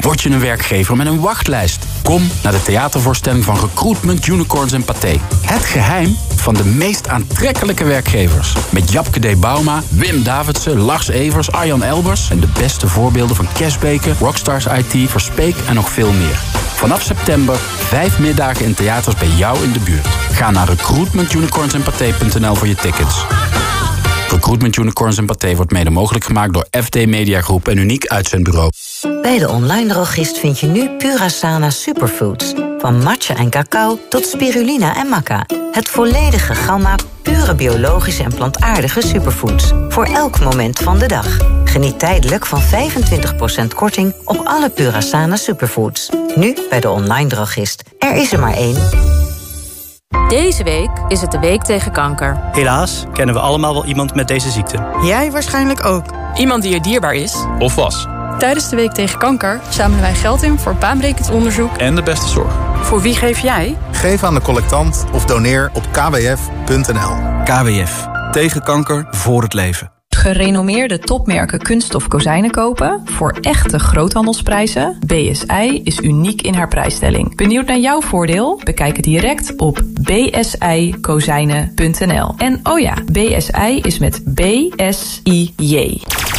Word je een werkgever met een wachtlijst? Kom naar de theatervoorstelling van Recruitment, Unicorns en Pathé. Het geheim van de meest aantrekkelijke werkgevers. Met Japke D. Bauma, Wim Davidsen, Lars Evers, Arjan Elbers... en de beste voorbeelden van Cashbeke, Rockstars IT, Verspeek en nog veel meer. Vanaf september 5 middagen in theaters bij jou in de buurt. Ga naar recruitmentunicornsandpathé.nl voor je tickets. Recruitment Unicorns en Pathé wordt mede mogelijk gemaakt door FD Media Groep en Uniek Uitzendbureau. Bij de online drogist vind je nu Purasana Superfoods. Van matcha en cacao tot spirulina en maca. Het volledige gamma pure biologische en plantaardige superfoods. Voor elk moment van de dag. Geniet tijdelijk van 25% korting op alle Purasana Superfoods. Nu bij de online drogist. Er is er maar één. Deze week is het de week tegen kanker. Helaas kennen we allemaal wel iemand met deze ziekte. Jij waarschijnlijk ook. Iemand die je dierbaar is. Of was. Tijdens de week tegen kanker zamelen wij geld in voor baanbrekend onderzoek. En de beste zorg. Voor wie geef jij? Geef aan de collectant of doneer op kwf.nl. KWF. Tegen kanker, voor het leven. Gerenommeerde topmerken kunststof kozijnen kopen voor echte groothandelsprijzen? BSI is uniek in haar prijsstelling. Benieuwd naar jouw voordeel? Bekijk het direct op bsikozijnen.nl. En oh ja, BSI is met BSIJ.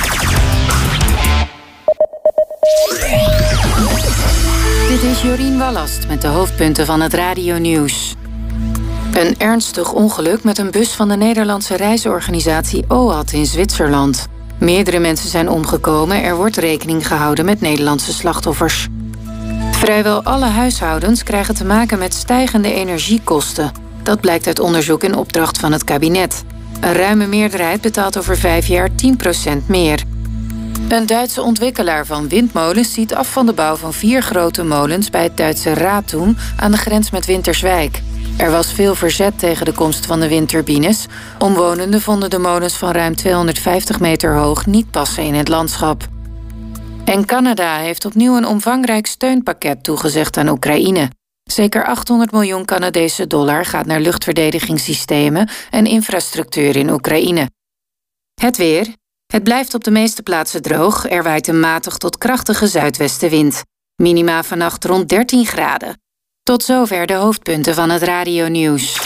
Dit is Jorien Wallast met de hoofdpunten van het radionieuws. Een ernstig ongeluk met een bus van de Nederlandse reisorganisatie OAT in Zwitserland. Meerdere mensen zijn omgekomen. Er wordt rekening gehouden met Nederlandse slachtoffers. Vrijwel alle huishoudens krijgen te maken met stijgende energiekosten. Dat blijkt uit onderzoek in opdracht van het kabinet. Een ruime meerderheid betaalt over 5 jaar 10% meer. Een Duitse ontwikkelaar van windmolens ziet af van de bouw van 4 grote molens bij het Duitse Ratum aan de grens met Winterswijk. Er was veel verzet tegen de komst van de windturbines. Omwonenden vonden de molens van ruim 250 meter hoog niet passen in het landschap. En Canada heeft opnieuw een omvangrijk steunpakket toegezegd aan Oekraïne. Zeker 800 miljoen Canadese dollar gaat naar luchtverdedigingssystemen en infrastructuur in Oekraïne. Het weer. Het blijft op de meeste plaatsen droog. Er waait een matig tot krachtige zuidwestenwind. Minima vannacht rond 13 graden. Tot zover de hoofdpunten van het radionieuws.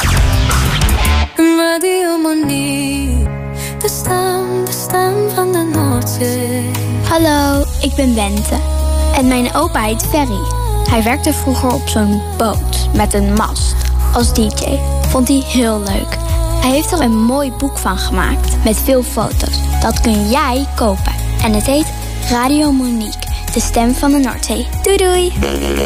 Radio Monique, de stem van de Noordzee. Hallo, ik ben Bente. En mijn opa heet Ferry. Hij werkte vroeger op zo'n boot met een mast als DJ. Vond hij heel leuk. Hij heeft er een mooi boek van gemaakt met veel foto's. Dat kun jij kopen. En het heet Radio Monique, de stem van de Noordzee. Doei doei!